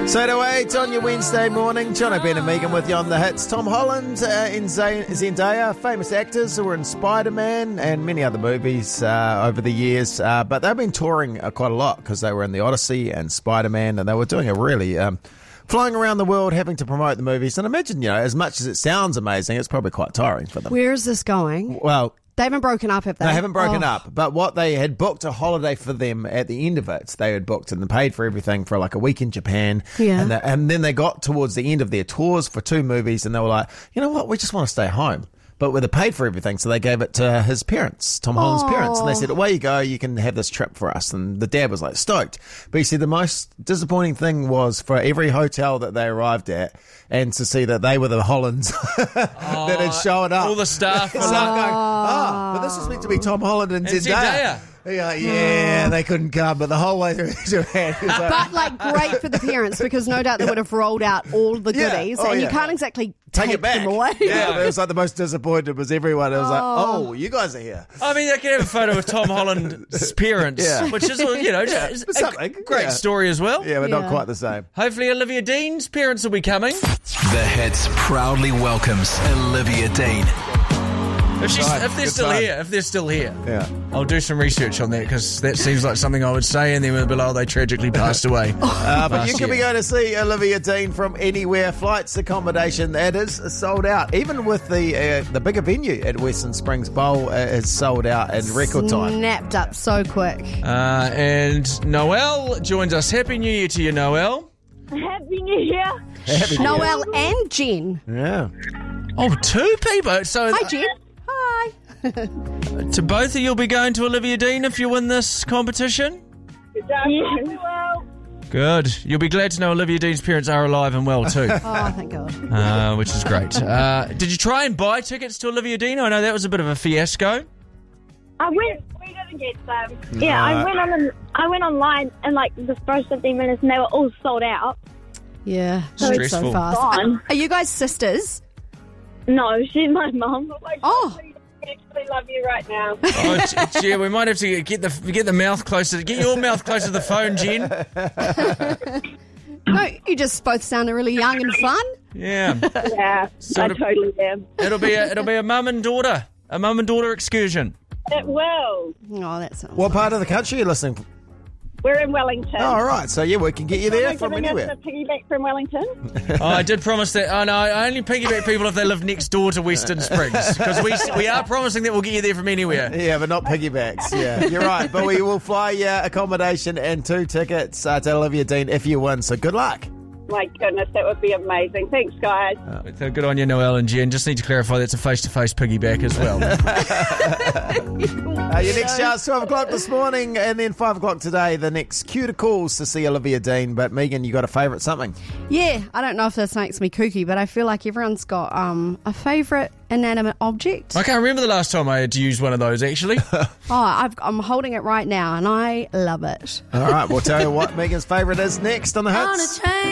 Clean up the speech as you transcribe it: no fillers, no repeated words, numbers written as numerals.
So to 8 on your Wednesday morning, John O'Brien and Megan with you on the hits. Tom Holland and Zendaya, famous actors who were in Spider-Man and many other movies over the years. But they've been touring quite a lot because they were in The Odyssey and Spider-Man, and they were doing a really flying around the world having to promote the movies. And imagine, as much as it sounds amazing, it's probably quite tiring for them. Where is this going? Well, they haven't broken up, have they? They haven't broken up, but what they had booked a holiday for them at the end of it. They had booked and paid for everything for like a week in Japan. Yeah. And then they got towards the end of their tours for 2 movies and they were like, you know what, we just want to stay home. But they paid for everything, so they gave it to his parents, Tom Holland's parents, and they said, away you go, you can have this trip for us. And the dad was like stoked. But he said the most disappointing thing was for every hotel that they arrived at and to see that they were the Hollands that had shown up. All the staff were Staff like, going, but this was meant to be Tom Holland and Zendaya. Yeah, they couldn't come, but the whole way through Japan. But great for the parents because no doubt they would have rolled out all the goodies and you can't exactly take it back. them away. Yeah, it was like the most disappointed was everyone. It was like, oh, you guys are here. I mean, they can have a photo of Tom Holland's parents, which is, a great story as well. Yeah, but not quite the same. Hopefully Olivia Dean's parents will be coming. The Hits proudly welcomes Olivia Dean. If they're still here, Yeah. I'll do some research on that because that seems like something I would say, and then below they tragically passed away. But you can be going to see Olivia Dean from anywhere. Flights, accommodation, that is sold out. Even with the bigger venue at Western Springs Bowl is sold out in record time. Snapped up so quick. And Noelle joins us. Happy New Year to you, Noelle. Happy New Year. Happy New Year. Noelle and Jen. Yeah. Oh, 2 people. So Hi, Jen. Hi. to both of you'll be going to Olivia Dean if you win this competition? Yeah. Good. You'll be glad to know Olivia Dean's parents are alive and well too. Oh, thank God. Which is great. Did you try and buy tickets to Olivia Dean? I know that was a bit of a fiasco. We didn't get them. Yeah, I went online and the first 15 minutes and they were all sold out. Yeah. Stressful. So fast. Gone. Are you guys sisters? No, she's my mum. Oh. I actually love you right now. Oh, Jen, we might have to get the mouth closer. Get your mouth closer to the phone, Jen. No, you just both sounded really young and fun. Yeah. Yeah, I totally am. It'll be a mum and daughter excursion. It will. Oh, that sounds. What part of the country are you listening from? We're in Wellington. Oh, all right. So, we can get you there from anywhere. Us a piggyback from Wellington? Oh, I did promise that. Oh, no, I only piggyback people if they live next door to Western Springs because we are promising that we'll get you there from anywhere. Yeah, but not piggybacks. Yeah, you're right. But we will fly you accommodation and 2 tickets to Olivia Dean if you win. So good luck. My goodness, that would be amazing. Thanks, guys. So good on you, Noelle and Jen. Just need to clarify that's a face-to-face piggyback as well. Your next shout's 12 o'clock this morning and then 5 o'clock today. The next cue to calls to see Olivia Dean. But Megan, you got a favourite something? Yeah, I don't know if this makes me kooky, but I feel like everyone's got a favourite inanimate object. I can't remember the last time I had to use one of those, actually. I'm holding it right now, and I love it. All right, we'll tell you what Megan's favourite is next on The Hits.